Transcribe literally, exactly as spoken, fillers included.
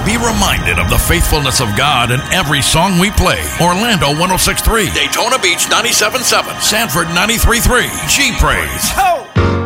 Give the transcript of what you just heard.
Be reminded of the faithfulness of God in every song we play. Orlando one oh six point three, Daytona Beach ninety-seven point seven, Sanford ninety-three point three, G Praise.